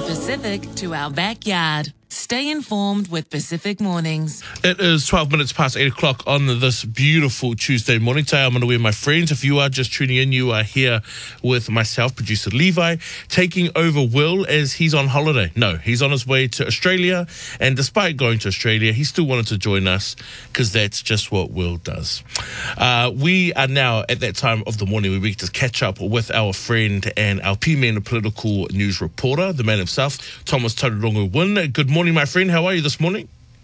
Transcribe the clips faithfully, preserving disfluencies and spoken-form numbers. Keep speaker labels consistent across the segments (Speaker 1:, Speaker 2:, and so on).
Speaker 1: Pacific to our backyard. Stay informed with Pacific Mornings.
Speaker 2: It is twelve minutes past eight o'clock on this beautiful Tuesday morning. Today I'm underway, my friends. If you are just tuning in, you are here with myself, producer Levi, taking over Will as he's on holiday. No, he's on his way to Australia. And despite going to Australia, he still wanted to join us because that's just what Will does. Uh, we are now at that time of the morning where we get to catch up with our friend and our P M N political news reporter, the man himself, Thomas Taururongo-Wynne. Good morning. Morning, my friend. How are you this morning?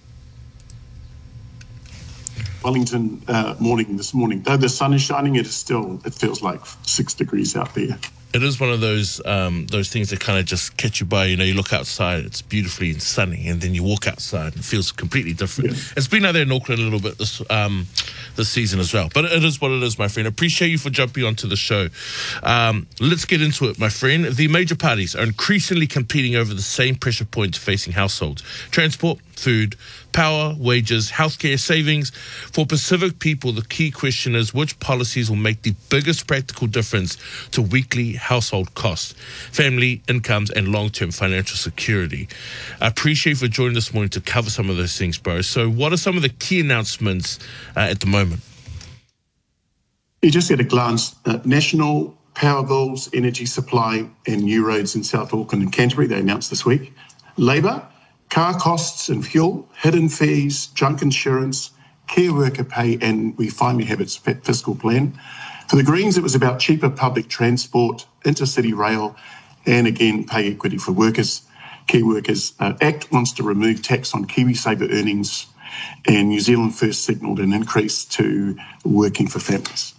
Speaker 3: Wellington uh, morning this morning. Though the sun is shining, it is still, it feels like six degrees out there.
Speaker 2: It is one of those um, those things that kind of just catch you by. You know, you look outside, it's beautifully and sunny, and then you walk outside, and it feels completely different. Yeah. It's been out there in Auckland a little bit this um, this season as well. But it is what it is, my friend. Appreciate you for jumping onto the show. Um, let's get into it, my friend. The major parties are increasingly competing over the same pressure points facing households: transport, food, power, wages, healthcare, savings. For Pacific people, the key question is which policies will make the biggest practical difference to weekly household costs, family incomes, and long-term financial security. I appreciate you for joining this morning to cover some of those things, bro. So what are some of the key announcements uh, at the moment?
Speaker 3: You just at a glance, uh, national power bills, energy supply, and new roads in South Auckland and Canterbury, they announced this week. Labour, car costs and fuel, hidden fees, junk insurance, care worker pay, and we finally have its fiscal plan. For the Greens, it was about cheaper public transport, intercity rail, and again, pay equity for workers. Key Workers uh, Act wants to remove tax on KiwiSaver earnings, and New Zealand First signalled an increase to working for families.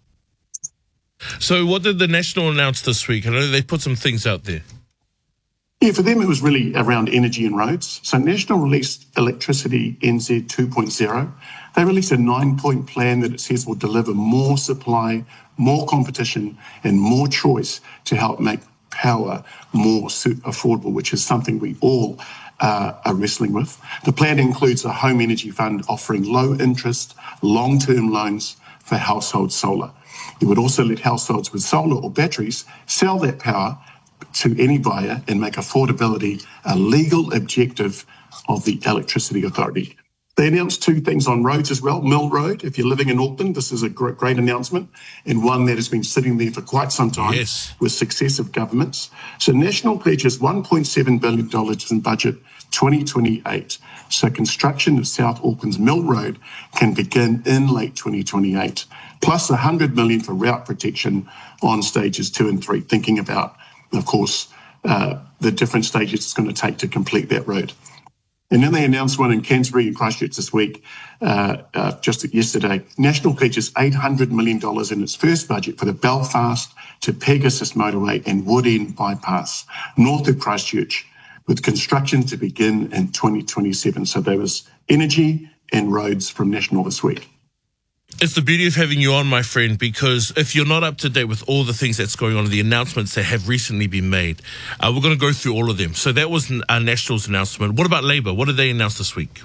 Speaker 2: So what did the National announce this week? I know they put some things out there.
Speaker 3: Yeah, for them it was really around energy and roads. So National released Electricity N Z two point oh. They released a nine-point plan that it says will deliver more supply, more competition, and more choice to help make power more affordable, which is something we all uh, are wrestling with. The plan includes a home energy fund offering low-interest, long-term loans for household solar. It would also let households with solar or batteries sell that power to any buyer and make affordability a legal objective of the Electricity Authority. They announced two things on roads as well. Mill Road, if you're living in Auckland, this is a great, great announcement, and one that has been sitting there for quite some time
Speaker 2: yes.
Speaker 3: with successive governments. So National pledges one point seven billion dollars in budget twenty twenty-eight. So construction of South Auckland's Mill Road can begin in late twenty twenty-eight, plus one hundred million dollars for route protection on stages two and three, thinking about, of course, uh, the different stages it's going to take to complete that road. And then they announced one in Canterbury and Christchurch this week, uh, uh, just yesterday. National pledges eight hundred million dollars in its first budget for the Belfast to Pegasus motorway and Wood End bypass, north of Christchurch, with construction to begin in twenty twenty-seven. So there was energy and roads from National this week.
Speaker 2: It's the beauty of having you on, my friend, because if you're not up to date with all the things that's going on, the announcements that have recently been made, uh, we're going to go through all of them. So that was our National's announcement. What about Labour? What did they announce this week?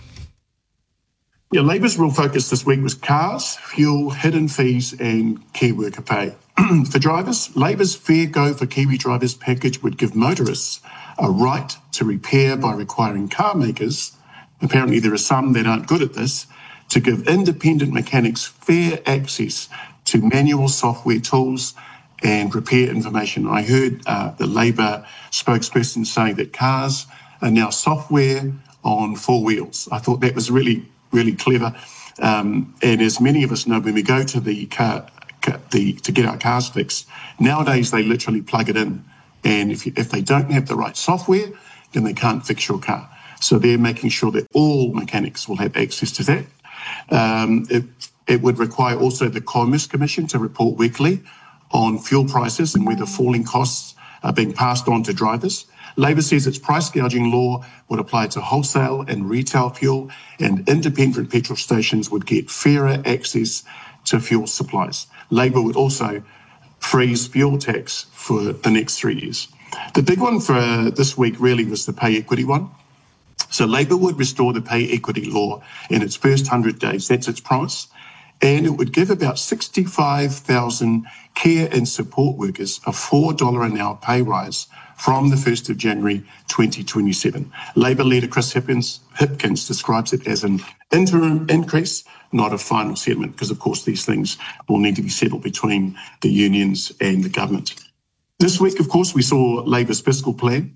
Speaker 3: Yeah, Labour's real focus this week was cars, fuel, hidden fees, and key worker pay. For drivers, Labour's Fair Go for Kiwi drivers package would give motorists a right to repair by requiring car makers, apparently there are some that aren't good at this, to give independent mechanics fair access to manual software tools and repair information. I heard uh, the Labour spokesperson say that cars are now software on four wheels. I thought that was really, really clever. Um, and as many of us know, when we go to the car, the to get our cars fixed, nowadays they literally plug it in. And if, you, if they don't have the right software, then they can't fix your car. So they're making sure that all mechanics will have access to that. Um, it, it would require also the Commerce Commission to report weekly on fuel prices and whether falling costs are being passed on to drivers. Labor says its price gouging law would apply to wholesale and retail fuel, and independent petrol stations would get fairer access to fuel supplies. Labor would also freeze fuel tax for the next three years. The big one for uh, this week really was the pay equity one. So Labor would restore the pay equity law in its first one hundred days. That's its promise. And it would give about sixty-five thousand care and support workers a four dollars an hour pay rise from the first of January twenty twenty-seven. Labour leader Chris Hipkins, Hipkins describes it as an interim increase, not a final settlement, because of course these things will need to be settled between the unions and the government. This week, of course, we saw Labour's fiscal plan,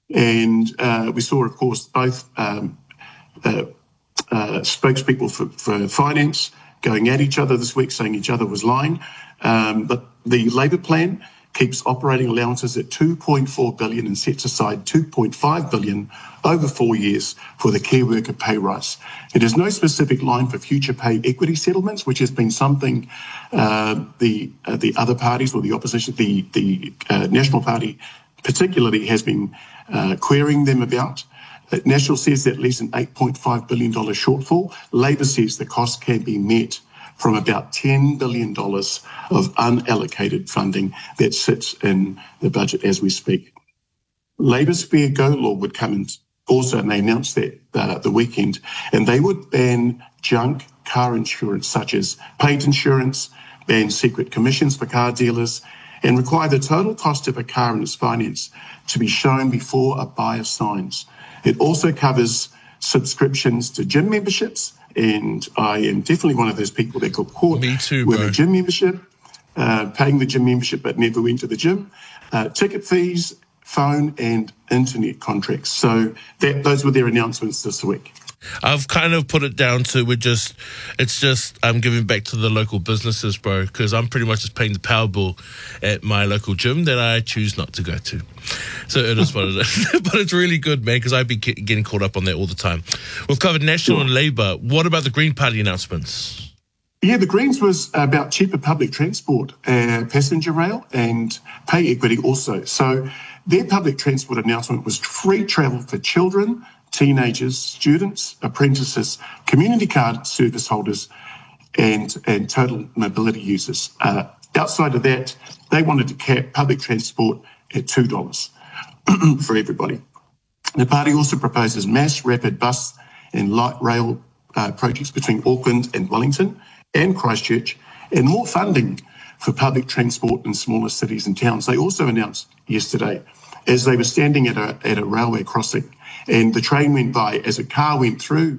Speaker 3: and uh, we saw, of course, both um, uh, uh, spokespeople for, for finance going at each other this week, saying each other was lying. Um, but the Labour plan keeps operating allowances at two point four billion dollars and sets aside two point five billion dollars over four years for the care worker pay rise. It has no specific line for future pay equity settlements, which has been something uh, the uh, the other parties or the opposition, the, the uh, National Party particularly, has been uh, querying them about. Uh, National says that leaves an eight point five billion dollars shortfall. Labour says the cost can be met from about ten billion dollars of unallocated funding that sits in the budget as we speak. Labour's Fair Go law would come in also, and they announced that uh, the weekend, and they would ban junk car insurance such as paint insurance, ban secret commissions for car dealers, and require the total cost of a car and its finance to be shown before a buyer signs. It also covers subscriptions to gym memberships, and I am definitely one of those people that got caught
Speaker 2: Me too,
Speaker 3: with
Speaker 2: bro.
Speaker 3: a gym membership, uh, paying the gym membership but never went to the gym, uh, ticket fees, phone and internet contracts. So that, those were their announcements this week.
Speaker 2: I've kind of put it down to we're just, it's just I'm giving back to the local businesses, bro, because I'm pretty much just paying the power bill at my local gym that I choose not to go to. So it is what it is. But it's really good, man, because I've been getting caught up on that all the time. We've covered National and Labour. What about the Green Party announcements?
Speaker 3: Yeah, the Greens was about cheaper public transport, uh, passenger rail and pay equity also. So their public transport announcement was free travel for children, teenagers, students, apprentices, community card service holders and, and total mobility users. Uh, outside of that, they wanted to cap public transport at two dollars for everybody. The party also proposes mass rapid bus and light rail uh, projects between Auckland and Wellington and Christchurch, and more funding for public transport in smaller cities and towns. They also announced yesterday, as they were standing at a, at a railway crossing, and the train went by, as a car went through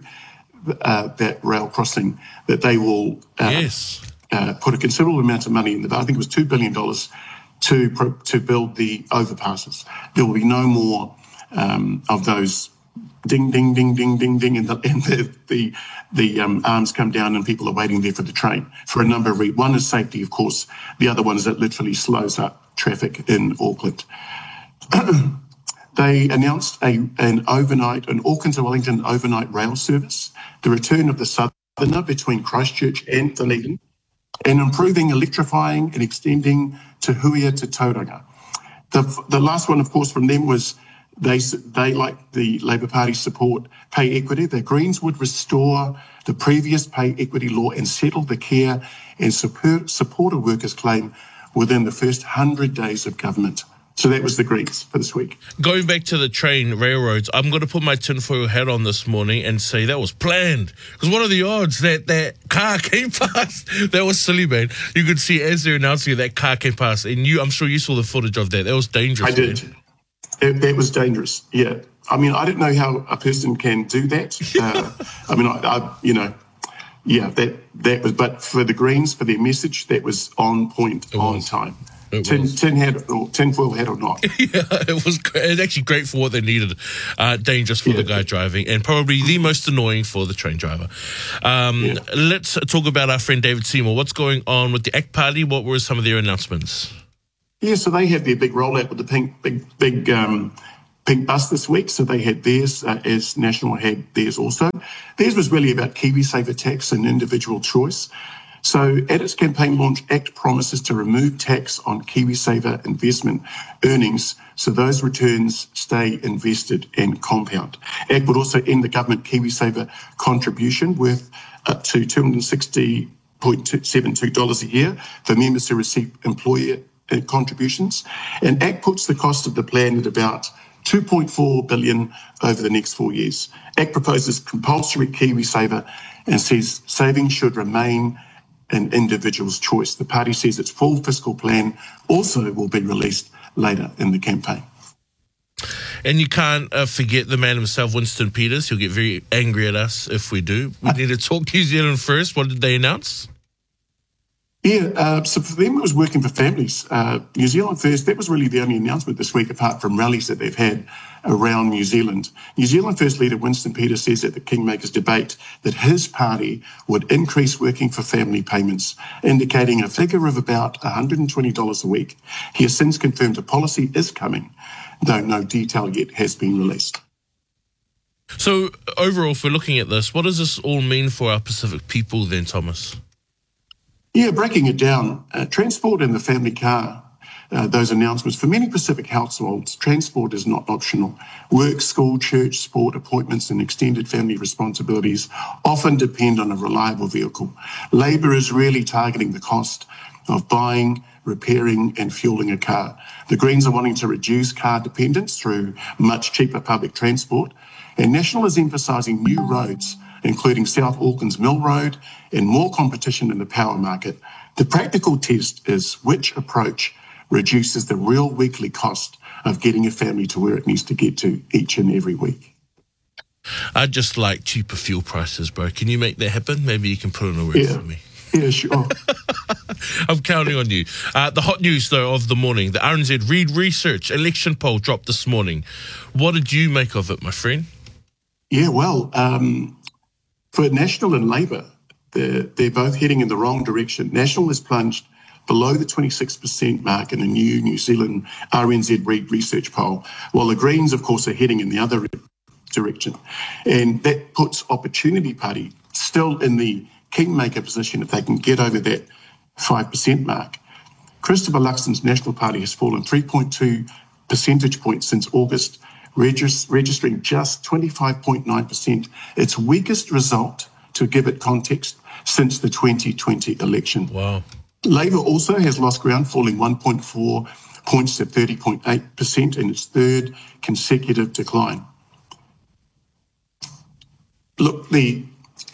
Speaker 3: uh, that rail crossing, that they will uh,
Speaker 2: yes.
Speaker 3: uh, put a considerable amount of money in the, I think it was two billion dollars to, to build the overpasses. There will be no more um, of those ding, ding, ding, ding, ding, ding, and the, and the, the, the um, arms come down and people are waiting there for the train for a number of reasons. One is safety, of course. The other one is it literally slows up traffic in Auckland. They announced a, an overnight, an Auckland to Wellington overnight rail service, the return of the Southerner between Christchurch and Dunedin, and improving, electrifying and extending Te Huia to Tauranga. The, the last one, of course, from them was They, they, like the Labour Party, support pay equity. The Greens would restore the previous pay equity law and settle the care and support, supporter workers' claim within the first one hundred days of government. So that was the Greens for this week.
Speaker 2: Going back to the train railroads, I'm going to put my tinfoil hat on this morning and say that was planned. Because what are the odds that that car came past? That was silly, man. You could see as they're announcing it, that car came past. And you, I'm sure you saw the footage of that. That was dangerous.
Speaker 3: I did.
Speaker 2: Man.
Speaker 3: It, that was dangerous, yeah. I mean, I don't know how a person can do that. Uh, I mean, I, I, you know, yeah, that that was. But for the Greens, for their message, that was on point,
Speaker 2: it
Speaker 3: on
Speaker 2: was.
Speaker 3: time.
Speaker 2: It
Speaker 3: tin,
Speaker 2: was.
Speaker 3: tin hat or tinfoil hat or not.
Speaker 2: Yeah, it was. It was actually great for what they needed. Uh, dangerous for yeah. the guy driving, and probably the most annoying for the train driver. Um, yeah. Let's talk about our friend David Seymour. What's going on with the A C T Party? What were some of their announcements?
Speaker 3: Yeah, so they had their big rollout with the pink, big, big, um, pink bus this week. So they had theirs, uh, as National had theirs also. Theirs was really about KiwiSaver tax and individual choice. So at its campaign launch, A C T promises to remove tax on KiwiSaver investment earnings, so those returns stay invested and compound. A C T would also end the government KiwiSaver contribution worth up to two hundred sixty dollars seven two dollars a year for members who receive employer contributions, and A C T puts the cost of the plan at about two point four billion dollars over the next four years. A C T proposes compulsory KiwiSaver and says savings should remain an individual's choice. The party says its full fiscal plan also will be released later in the campaign.
Speaker 2: And you can't uh, forget the man himself, Winston Peters. He'll get very angry at us if we do. We need to talk New Zealand first. What did they announce?
Speaker 3: Yeah, uh, so for them it was working for families. Uh, New Zealand First, that was really the only announcement this week apart from rallies that they've had around New Zealand. New Zealand First leader Winston Peters says at the Kingmakers debate that his party would increase working for family payments, indicating a figure of about one hundred twenty dollars a week. He has since confirmed a policy is coming, though no detail yet has been released.
Speaker 2: So overall, if we're looking at this, what does this all mean for our Pacific people then, Thomas?
Speaker 3: Yeah, breaking it down, uh, transport and the family car, uh, those announcements, for many Pacific households, transport is not optional. Work, school, church, sport, appointments and extended family responsibilities often depend on a reliable vehicle. Labor is really targeting the cost of buying, repairing and fueling a car. The Greens are wanting to reduce car dependence through much cheaper public transport, and National is emphasising new roads, including South Auckland's Mill Road, and more competition in the power market. The practical test is which approach reduces the real weekly cost of getting a family to where it needs to get to each and every week.
Speaker 2: I'd just like cheaper fuel prices, bro. Can you make that happen? Maybe you can put in a word
Speaker 3: Yeah.
Speaker 2: for me.
Speaker 3: Yeah, sure.
Speaker 2: I'm counting on you. Uh, the hot news, though, of the morning, the R N Z Reid Research election poll dropped this morning. What did you make of it, my friend?
Speaker 3: Yeah, well, um, for National and Labour, they're, they're both heading in the wrong direction. National has plunged below the twenty-six percent mark in a new New Zealand R N Z Reid Research poll, while the Greens, of course, are heading in the other direction. And that puts Opportunity Party still in the kingmaker position if they can get over that five percent mark. Christopher Luxon's National Party has fallen three point two percentage points since August, regis- registering just twenty-five point nine percent, its weakest result, to give it context, since the twenty twenty election.
Speaker 2: Wow.
Speaker 3: Labour also has lost ground, falling one point four points to thirty point eight percent in its third consecutive decline. Look, the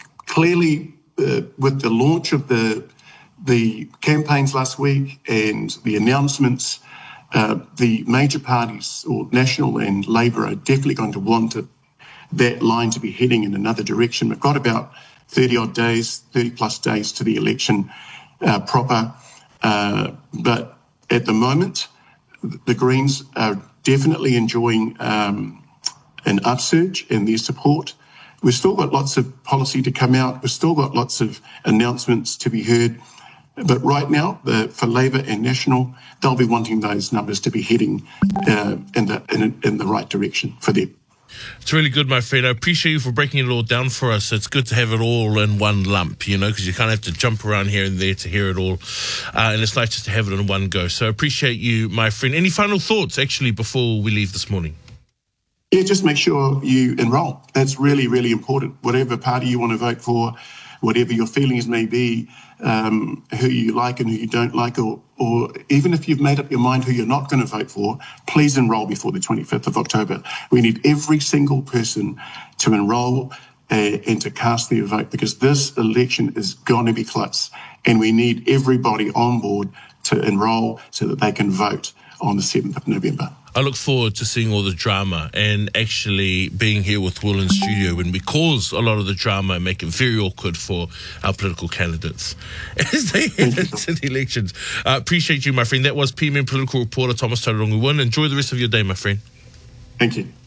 Speaker 3: clearly uh, with the launch of the the campaigns last week and the announcements, uh, the major parties, or National and Labour, are definitely going to want to, that line to be heading in another direction. We've got about thirty odd days, thirty plus days to the election uh, proper. Uh, but at the moment, the Greens are definitely enjoying um, an upsurge in their support. We've still got lots of policy to come out. We've still got lots of announcements to be heard. But right now, the, for Labour and National, they'll be wanting those numbers to be heading uh, in the in, in the right direction for them.
Speaker 2: It's really good, my friend. I appreciate you for breaking it all down for us. It's good to have it all in one lump, you know, because you kind of have to jump around here and there to hear it all. Uh, and it's nice just to have it in one go. So I appreciate you, my friend. Any final thoughts, actually, before we leave this morning?
Speaker 3: Yeah, just make sure you enrol. That's really, really important. Whatever party you want to vote for, whatever your feelings may be, um, who you like and who you don't like, or, or even if you've made up your mind who you're not going to vote for, please enrol before the twenty-fifth of October. We need every single person to enrol uh, and to cast their vote, because this election is going to be close, and we need everybody on board to enrol so that they can vote on the seventh of November.
Speaker 2: I look forward to seeing all the drama and actually being here with Will in studio when we cause a lot of the drama and make it very awkward for our political candidates as they head into the elections. Uh, appreciate you, my friend. That was P M political reporter Thomas Tauranga. Enjoy the rest of your day, my friend.
Speaker 3: Thank you.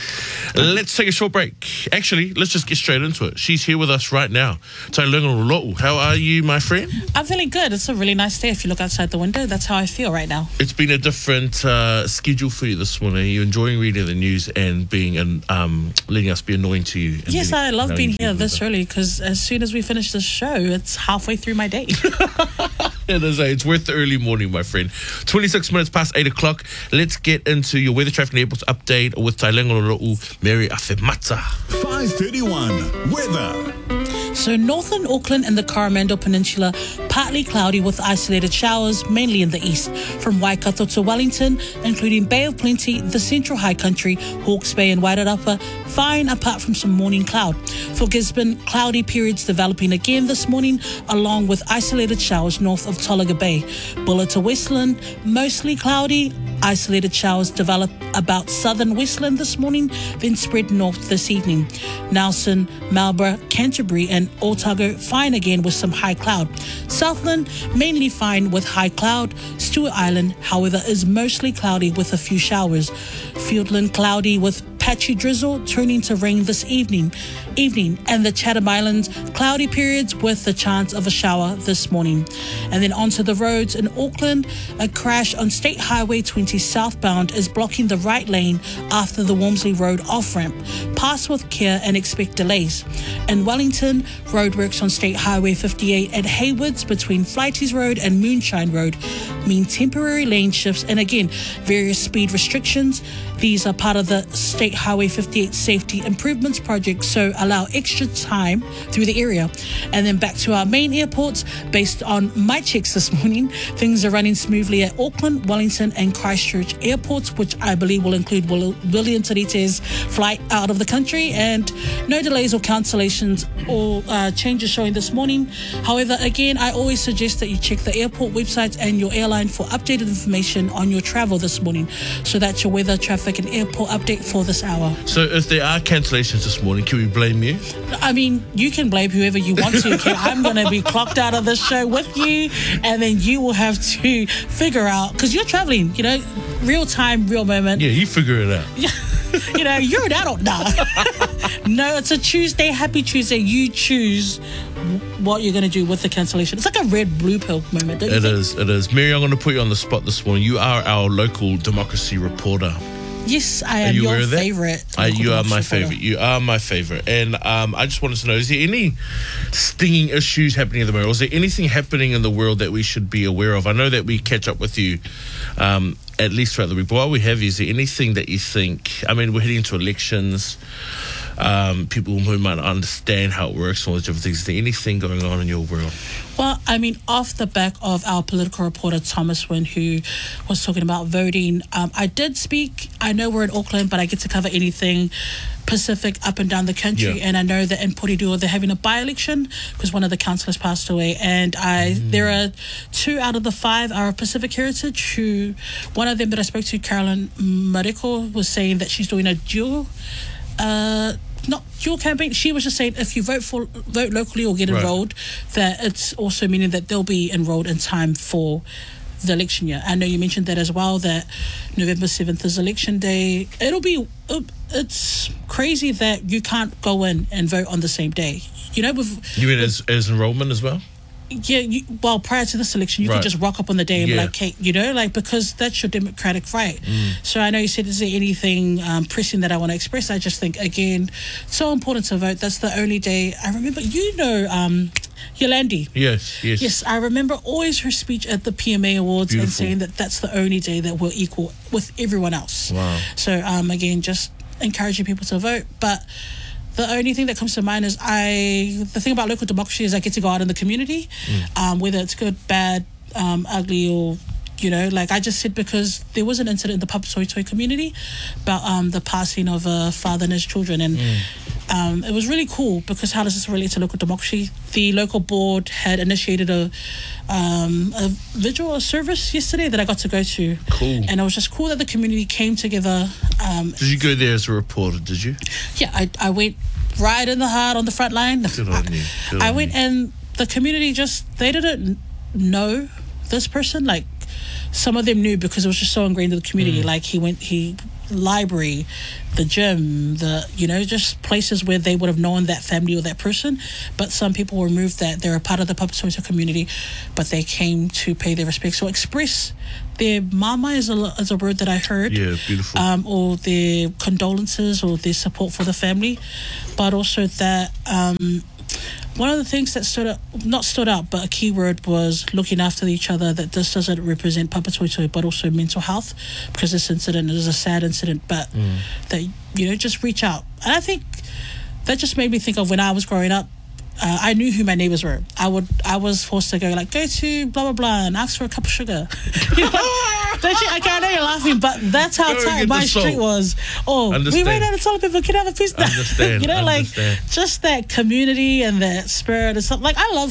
Speaker 2: Let's take a short break. Actually, let's just get straight into it. She's here with us right now. Tauranga Lo'u, how are you, my friend?
Speaker 4: I'm feeling good. It's a really nice day. If you look outside the window, that's how I feel right now.
Speaker 2: It's been a different uh, schedule for you this morning. Are you enjoying reading the news and being an, um, letting us be annoying to you?
Speaker 4: Yes,
Speaker 2: letting,
Speaker 4: I love being here
Speaker 2: with
Speaker 4: this
Speaker 2: us.
Speaker 4: early, because as soon as we finish the show, it's halfway through my day.
Speaker 2: It is, it's worth the early morning, my friend. twenty-six minutes past eight o'clock. Let's get into your weather, traffic and airports update with Tauranga Lo'u, Mary Afemata.
Speaker 5: five thirty-one weather.
Speaker 4: So northern Auckland and the Coromandel Peninsula, partly cloudy with isolated showers, mainly in the east. From Waikato to Wellington, including Bay of Plenty, the Central High Country, Hawke's Bay and Wairarapa, fine apart from some morning cloud. For Gisborne, cloudy periods developing again this morning, along with isolated showers north of Tolaga Bay. Bulla to Westland, mostly cloudy, Isolated showers develop about southern Westland this morning, then spread north this evening. Nelson, Marlborough, Canterbury and Otago fine again with some high cloud. Southland mainly fine with high cloud. Stewart Island, however, is mostly cloudy with a few showers. Fiordland cloudy with patchy drizzle turning to rain this evening. Evening and the Chatham Islands cloudy periods with the chance of a shower this morning. And then onto the roads in Auckland, a crash on State Highway twenty southbound is blocking the right lane after the Walmsley Road off-ramp. Pass with care and expect delays. In Wellington, roadworks on State Highway fifty-eight at Haywoods between Flighties Road and Moonshine Road mean temporary lane shifts and again various speed restrictions. These are part of the State Highway fifty-eight Safety Improvements Project, so allow extra time through the area. And then back to our main airports. Based on my checks this morning, things are running smoothly at Auckland, Wellington and Christchurch airports, which I believe will include Will- William Tarete's flight out of the country, and no delays or cancellations or uh, changes showing this morning. However, again, I always suggest that you check the airport websites and your airline for updated information on your travel this morning. So that's your weather, traffic and airport update for this hour.
Speaker 2: So if there are cancellations this morning, can we blame you?
Speaker 4: I mean, you can blame whoever you want to, okay? I'm going to be clocked out of this show with you, and then you will have to figure out, because you're traveling, you know, real time, real moment.
Speaker 2: Yeah, you figure it out.
Speaker 4: You know, you're an adult now. No, it's a Tuesday. Happy Tuesday. You choose what you're going to do with the cancellation. It's like a red blue pill moment, don't you
Speaker 2: It
Speaker 4: think?
Speaker 2: is, it is. Mary, I'm going to put you on the spot this morning. You are our local democracy reporter.
Speaker 4: Yes, I
Speaker 2: Are
Speaker 4: am
Speaker 2: you
Speaker 4: your
Speaker 2: aware of that?
Speaker 4: favourite.
Speaker 2: Uh, you are my
Speaker 4: reporter.
Speaker 2: favourite. You are my favourite. And um, I just wanted to know, is there any stinging issues happening in the world? Is there anything happening in the world that we should be aware of? I know that we catch up with you um, at least throughout the week. But while we have you, is there anything that you think, I mean, we're heading into elections, um, people who might not understand how it works and all those different things. Is there anything going on in your world?
Speaker 4: Well, I mean, off the back of our political reporter, Thomas Wynn, who was talking about voting, um, I did speak. I know we're in Auckland, but I get to cover anything Pacific up and down the country.
Speaker 2: Yeah.
Speaker 4: And I know that in Porirua, they're having a by-election because one of the councillors passed away. And I mm. there are two out of the five are of Pacific heritage who, one of them that I spoke to, Carolyn Mareko, was saying that she's doing a dual uh not dual campaign. She was just saying if you vote for vote locally or get
Speaker 2: Right.
Speaker 4: enrolled, that it's also meaning that they'll be enrolled in time for the election year. I know you mentioned that as well, that November seventh is election day. It'll be it's crazy that you can't go in and vote on the same day. You know, with
Speaker 2: You mean as, as enrollment as well?
Speaker 4: yeah, you, well, prior to this election, you
Speaker 2: Right.
Speaker 4: could just rock up on the day and
Speaker 2: Yeah.
Speaker 4: be like, hey, you know, like, because that's your democratic right. Mm. So I know you said, is there anything um, pressing that I want to express? I just think, again, it's so important to vote. That's the only day. I remember, you know, um, Yolandi.
Speaker 2: Yes, yes.
Speaker 4: Yes, I remember always her speech at the P M A Awards and
Speaker 2: Beautiful.
Speaker 4: saying that that's the only day that we're equal with everyone else.
Speaker 2: Wow.
Speaker 4: So, um, again, just encouraging people to vote. But the only thing that comes to mind is I, the thing about local democracy is I get to go out in the community, mm. um, whether it's good, bad, um, ugly, or, you know, like I just said, because there was an incident in the Papatoetoe community about um, the passing of a father and his children. And mm. um, it was really cool because how does this relate to local democracy? The local board had initiated a, um, a vigil, a service yesterday that I got to go to.
Speaker 2: Cool.
Speaker 4: And it was just cool that the community came together. Um,
Speaker 2: Did you go there as a reporter, did you?
Speaker 4: yeah, I, I went right in the heart on the front line.
Speaker 2: Good on you. Good
Speaker 4: I
Speaker 2: on
Speaker 4: went
Speaker 2: you.
Speaker 4: and the community just, they didn't know this person. Like, some of them knew because it was just so ingrained in the community. Mm. Like, he went, he, library, the gym, the, you know, just places where they would have known that family or that person. But some people removed that. They're a part of the Papatoetoe community, but they came to pay their respects. So express their mama is a, is a word that I heard.
Speaker 2: Yeah, beautiful.
Speaker 4: Um, or their condolences or their support for the family. But also that um, one of the things that stood out, not stood out, but a key word was looking after each other, that this doesn't represent Papatoetoe, but also mental health, because this incident is a sad incident, but mm. that, you know, just reach out. And I think that just made me think of when I was growing up. Uh, I knew who my neighbours were. I would, I was forced to go like, go to blah blah blah and ask for a cup of sugar. You know? Don't you, okay, I know you're laughing, but that's how
Speaker 2: Go
Speaker 4: tight
Speaker 2: get
Speaker 4: my
Speaker 2: the
Speaker 4: street
Speaker 2: salt.
Speaker 4: was. Oh,
Speaker 2: Understand.
Speaker 4: we ran out of toilet paper. Can I have a piece?
Speaker 2: Understand.
Speaker 4: You know,
Speaker 2: Understand.
Speaker 4: like just that community and that spirit and stuff. Like I love